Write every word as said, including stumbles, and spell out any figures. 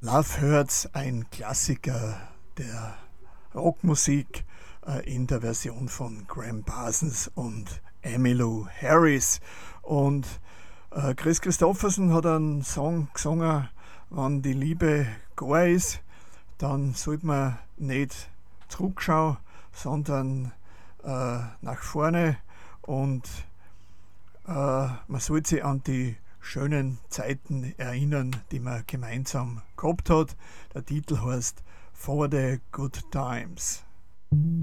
Love Hurts, ein Klassiker der Rockmusik äh, in der Version von Graham Parsons und Emmylou Harris. Und äh, Kris Kristofferson hat einen Song gesungen, wenn die Liebe gar ist, dann sollte man nicht zurückschauen, sondern äh, nach vorne, und äh, man sollte sich an die schönen Zeiten erinnern, die man gemeinsam gehabt hat. Der Titel heißt For the Good Times.